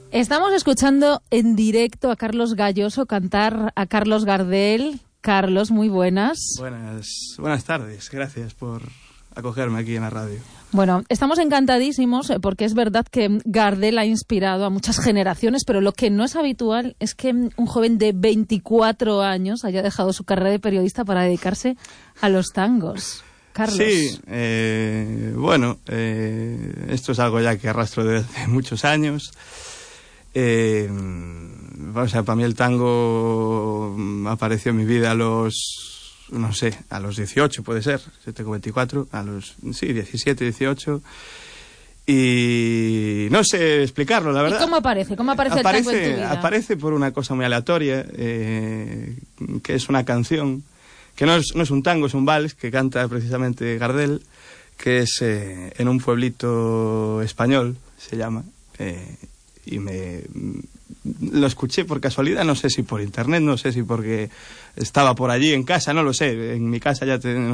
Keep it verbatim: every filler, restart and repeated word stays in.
Estamos escuchando en directo a Carlos Galloso cantar a Carlos Gardel. Carlos, muy buenas. Buenas, buenas tardes. Gracias por acogerme aquí en la radio. Bueno, estamos encantadísimos porque es verdad que Gardel ha inspirado a muchas generaciones, pero lo que no es habitual es que un joven de veinticuatro años haya dejado su carrera de periodista para dedicarse a los tangos. Carlos. Sí, eh, bueno, eh, esto es algo ya que arrastro desde hace muchos años. Eh, o sea, para mí el tango apareció en mi vida a los, no sé, a los dieciocho puede ser, yo tengo veinticuatro, a los, sí, diecisiete, dieciocho, y no sé explicarlo, la verdad. ¿Y cómo aparece? ¿Cómo aparece, aparece el tango en tu vida? Aparece por una cosa muy aleatoria, eh, que es una canción, que no es, no es un tango, es un vals, que canta precisamente Gardel, que es eh, en un pueblito español, se llama, eh, y me lo escuché por casualidad, no sé si por internet, no sé si porque estaba por allí en casa, no lo sé, en mi casa ya tenemos